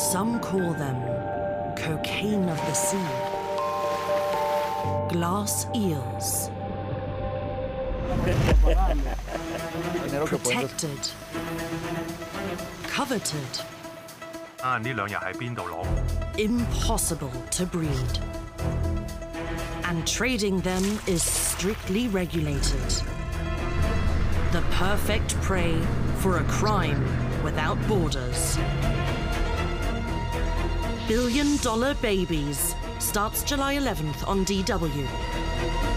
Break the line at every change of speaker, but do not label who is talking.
Some call them cocaine of the sea, glass eels, protected, coveted, impossible to breed. And trading them is strictly regulated. The perfect prey for a crime without borders. $1 Billion Babies starts July 11th on DW.